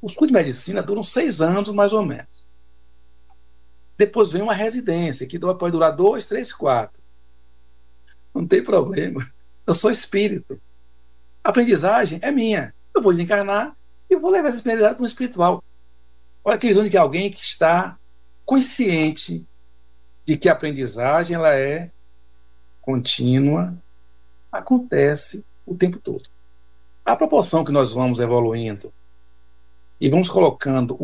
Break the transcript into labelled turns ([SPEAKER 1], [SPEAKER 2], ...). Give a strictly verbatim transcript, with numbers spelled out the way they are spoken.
[SPEAKER 1] Os cursos de medicina duram seis anos, mais ou menos. Depois vem uma residência, que pode durar dois, três, quatro. Não tem problema. Eu sou espírito. A aprendizagem é minha. Eu vou desencarnar e vou levar essa espiritualidade para o espiritual. Olha que visão de que alguém que está consciente de que a aprendizagem ela é contínua, acontece o tempo todo. À proporção que nós vamos evoluindo e vamos colocando o